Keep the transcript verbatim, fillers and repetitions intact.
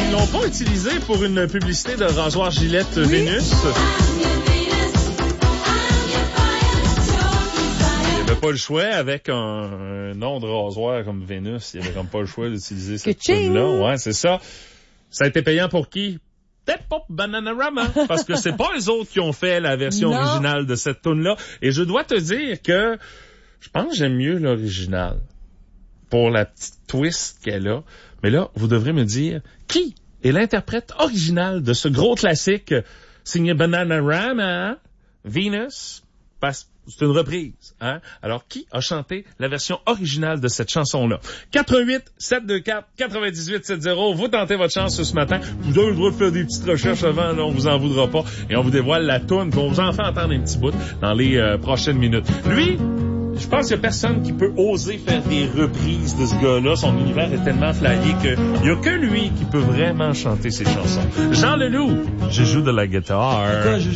ils l'ont pas utilisé pour une publicité de rasoir Gillette Oui. Vénus. Il n'y avait pas le choix avec un, un nom de rasoir comme Vénus. Il n'y avait comme pas le choix d'utiliser cette Ka-ching! tune-là. Ouais, c'est ça. Ça a été payant pour qui? Peut-être pas Bananarama, parce que c'est pas eux autres qui ont fait la version Non. originale de cette tune-là. Et je dois te dire que je pense que j'aime mieux l'original pour la petite twist qu'elle a. Mais là, vous devrez me dire qui est l'interprète original de ce gros classique signé Bananarama, Venus, parce c'est une reprise, hein? Alors, qui a chanté la version originale de cette chanson-là? quatre un huit, sept deux quatre, neuf huit sept zéro. Vous tentez votre chance ce matin. Vous avez le droit de faire des petites recherches avant, là, on vous en voudra pas. Et on vous dévoile la toune, puis on vous en fait entendre un petit bout dans les euh, prochaines minutes. Lui, je pense qu'il y a personne qui peut oser faire des reprises de ce gars-là. Son univers est tellement flyé qu'il y a que lui qui peut vraiment chanter ses chansons. Jean Leloup, je joue de la guitare. Pourquoi je